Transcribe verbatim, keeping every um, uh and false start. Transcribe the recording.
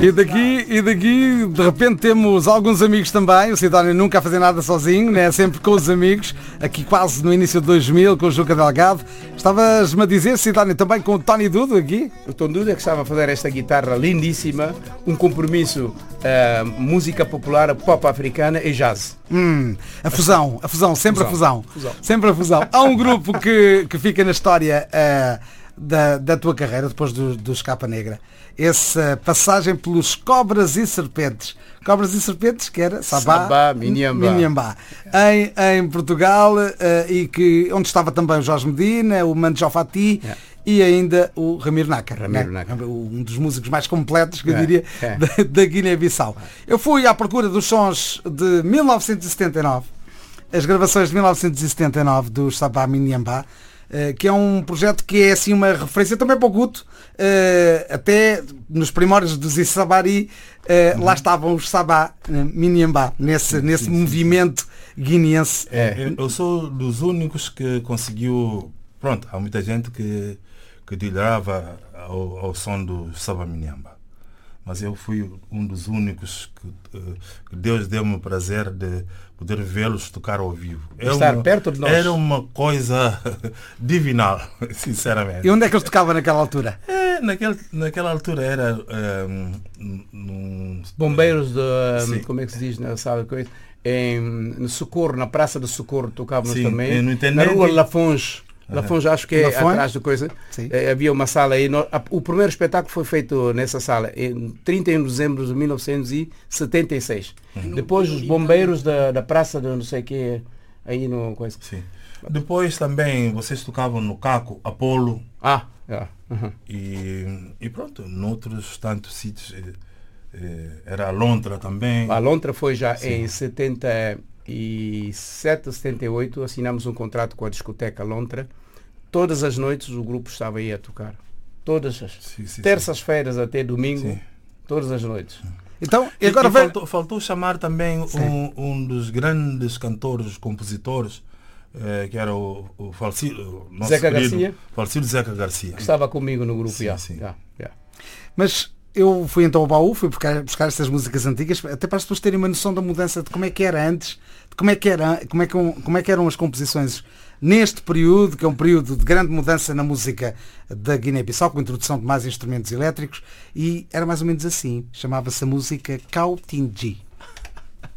E daqui, e daqui, de repente, temos alguns amigos também. O Sidónio nunca a fazer nada sozinho, né? Sempre com os amigos. Aqui quase no início de dois mil, com o Juca Delgado. Estavas-me a dizer, Sidónio, também com o Tony Dudo aqui? O Tony Dudo é que estava a fazer esta guitarra lindíssima, um compromisso, uh, música popular, pop africana e jazz. Hum, a fusão, a fusão, sempre Fusão. a fusão. Fusão. Sempre a fusão. Há um grupo que, que fica na história uh, da, da tua carreira, depois do, do Capa Negra. Essa passagem pelos Cobras e Serpentes. Cobras e Serpentes, que era Sabá, Sabá Minhambá. Minhambá. Em, em Portugal, uh, e que, onde estava também o Jorge Medina, o Mano Jofati, yeah. E ainda o Ramiro Nácar, Ramiro né? Nácar. Um dos músicos mais completos, que eu yeah. diria, yeah. da, da Guiné-Bissau. Eu fui à procura dos sons de mil novecentos e setenta e nove, as gravações de mil novecentos e setenta e nove do Sabá Minhambá, que é um projeto que é assim uma referência também para o Guto, até nos primórdios dos Isabari, uhum. Lá estavam os Sabá Minhambá, nesse, sim, nesse sim, movimento sim. guineense. É, eu sou dos únicos que conseguiu, pronto, há muita gente que, que dilhava ao, ao som do Sabá Minhambá, mas eu fui um dos únicos que, que Deus deu-me o prazer de poder vê-los tocar ao vivo. Estar uma, perto de nós. Era uma coisa divinal, sinceramente. E onde é que eles tocavam naquela altura? É, naquele, naquela altura era um, num, Bombeiros de, como é que se diz na sala, em, no Socorro, na Praça do Socorro tocávamos sim, também, no na rua Lafonge. Lafonge, acho que é Lafonge? Atrás do coisa. Eh, havia uma sala aí. No, a, o primeiro espetáculo foi feito nessa sala em trinta e um de dezembro de mil novecentos e setenta e seis. Uhum. Depois os bombeiros da, da praça de não sei o que aí no coisa. Sim. Depois também vocês tocavam no Caco, Apolo. Ah, yeah. Uhum. e, e pronto, noutros tantos sítios. Eh, era a Lontra também. A Lontra foi já sim. em setenta e sete, setenta e oito, assinamos um contrato com a discoteca Lontra. Todas as noites o grupo estava aí a tocar. Todas as sim, sim, terças-feiras até domingo, sim. Todas as noites. Então, e agora e vai... faltou, faltou chamar também um, um dos grandes cantores, compositores, eh, que era o, o falecido nosso Zeca querido, Garcia. falecido Zeca Garcia. Que estava comigo no grupo. Sim, já. sim. Já, já. Mas eu fui então ao baú, fui buscar, buscar estas músicas antigas, até para as pessoas terem uma noção da mudança de como é que era antes, de como é que, era, como é que, como é que eram as composições neste período, que é um período de grande mudança na música da Guiné-Bissau, com a introdução de mais instrumentos elétricos, e era mais ou menos assim, chamava-se a música Kautinji.